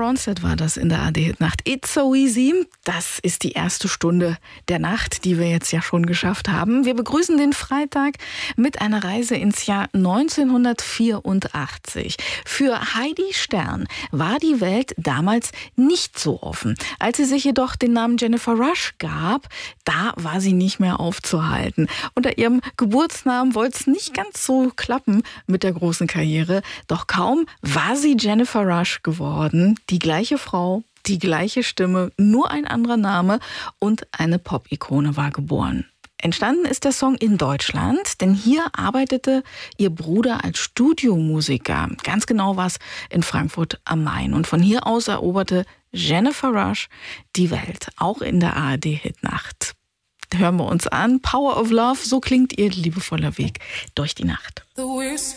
Ronstadt war das in der ARD-Hit-Nacht. It's so easy. Das ist die erste Stunde der Nacht, die wir jetzt ja schon geschafft haben. Wir begrüßen den Freitag mit einer Reise ins Jahr 1984. Für Heidi Stern war die Welt damals nicht so offen. Als sie sich jedoch den Namen Jennifer Rush gab, da war sie nicht mehr aufzuhalten. Unter ihrem Geburtsnamen wollte es nicht ganz so klappen mit der großen Karriere. Doch kaum war sie Jennifer Rush geworden. Die gleiche Frau, die gleiche Stimme, nur ein anderer Name und eine Pop-Ikone war geboren. Entstanden ist der Song in Deutschland, denn hier arbeitete ihr Bruder als Studiomusiker. Ganz genau war es in Frankfurt am Main. Und von hier aus eroberte Jennifer Rush die Welt, auch in der ARD-Hit-Nacht. Hören wir uns an. Power of Love, so klingt ihr liebevoller Weg durch die Nacht.